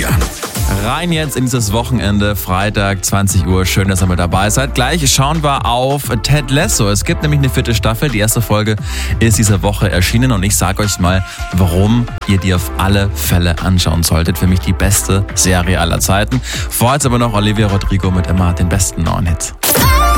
an. Rein jetzt in dieses Wochenende, Freitag, 20 Uhr. Schön, dass ihr mit dabei seid. Gleich schauen wir auf Ted Lasso. Es gibt nämlich eine 4. Staffel. Die erste Folge ist diese Woche erschienen und ich sage euch mal, warum ihr die auf alle Fälle anschauen solltet. Für mich die beste Serie aller Zeiten. Vorher jetzt aber noch Olivia Rodrigo mit immer den besten neuen Hits.